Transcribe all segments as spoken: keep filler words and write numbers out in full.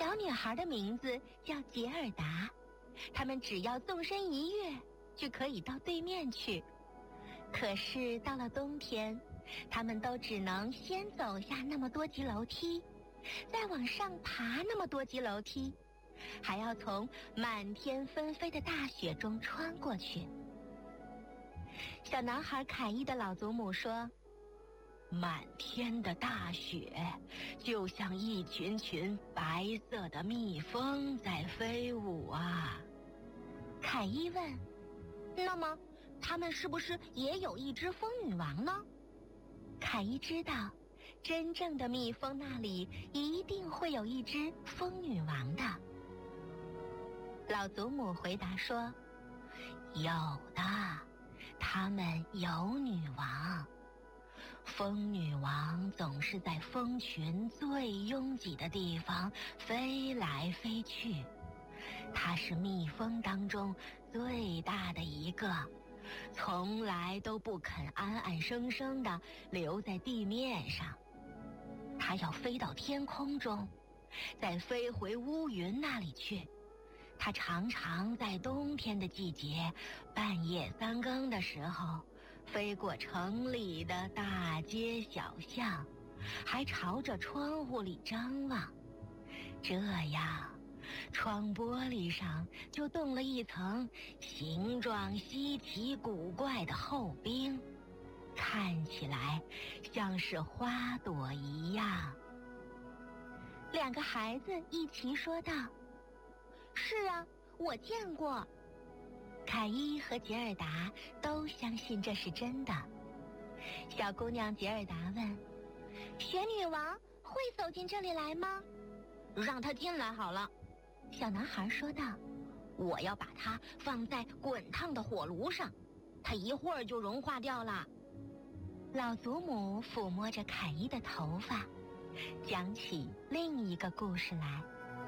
小女孩的名字叫杰尔达，他们只要纵身一跃就可以到对面去。可是到了冬天，他们都只能先走下那么多级楼梯，再往上爬那么多级楼梯，还要从满天纷飞的大雪中穿过去。小男孩凯伊的老祖母说，满天的大雪就像一群群白色的蜜蜂在飞舞啊。凯伊问，那么他们是不是也有一只风女王呢？凯伊知道，真正的蜜蜂那里一定会有一只风女王的。老祖母回答说，有的，他们有女王。风女王总是在蜂群最拥挤的地方飞来飞去，她是蜜蜂当中最大的一个，从来都不肯安安生生地留在地面上。她要飞到天空中，再飞回乌云那里去。她常常在冬天的季节，半夜三更的时候，飞过城里的大街小巷，还朝着窗户里张望。这样，窗玻璃上就冻了一层形状稀奇古怪的厚冰，看起来像是花朵一样。两个孩子一齐说道，是啊，我见过。凯伊和杰尔达都相信这是真的。小姑娘杰尔达问，雪女王会走进这里来吗？让她进来好了。小男孩说道，我要把它放在滚烫的火炉上，它一会儿就融化掉了。老祖母抚摸着凯伊的头发，讲起另一个故事来。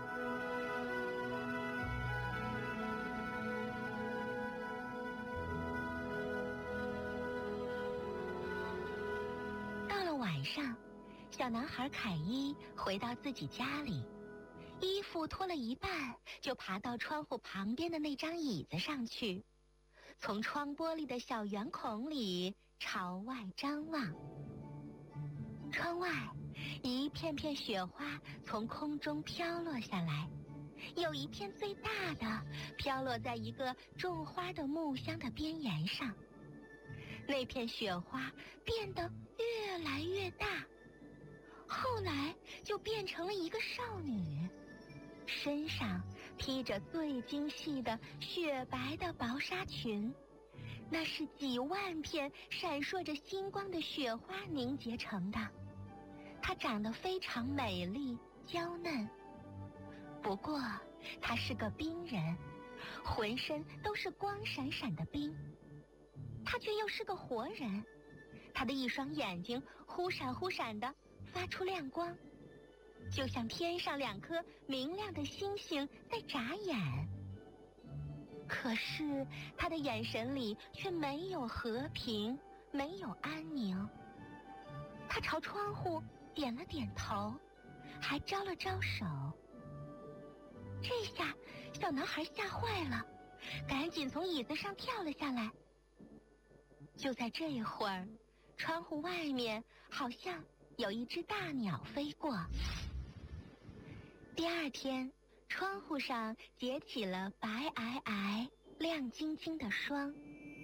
到了晚上，小男孩凯伊回到自己家里，衣服脱了一半，就爬到窗户旁边的那张椅子上去，从窗玻璃的小圆孔里朝外张望。窗外一片片雪花从空中飘落下来，有一片最大的飘落在一个种花的木箱的边沿上。那片雪花变得越来越大，后来就变成了一个少女，身上披着最精细的雪白的薄纱裙，那是几万片闪烁着星光的雪花凝结成的。她长得非常美丽娇嫩，不过她是个冰人，浑身都是光闪闪的冰。她却又是个活人，她的一双眼睛忽闪忽闪地发出亮光，就像天上两颗明亮的星星在眨眼。可是她的眼神里却没有和平，没有安宁。她朝窗户点了点头，还招了招手。这下小男孩吓坏了，赶紧从椅子上跳了下来。就在这一会儿，窗户外面好像有一只大鸟飞过。第二天，窗户上结起了白皑皑、亮晶晶的霜。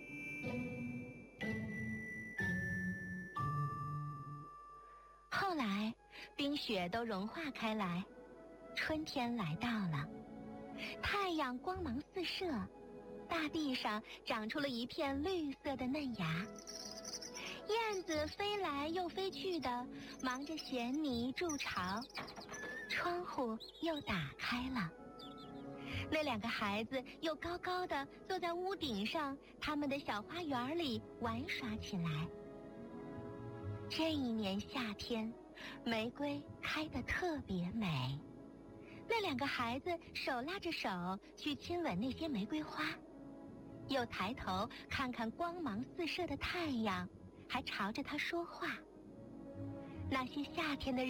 后来，冰雪都融化开来，春天来到了，太阳光芒四射，大地上长出了一片绿色的嫩芽。燕子飞来又飞去的，忙着衔泥筑巢。窗户又打开了，那两个孩子又高高的坐在屋顶上，他们的小花园里玩耍起来。这一年夏天，玫瑰开得特别美。那两个孩子手拉着手去亲吻那些玫瑰花，又抬头看看光芒四射的太阳，还朝着它说话。那些夏天的日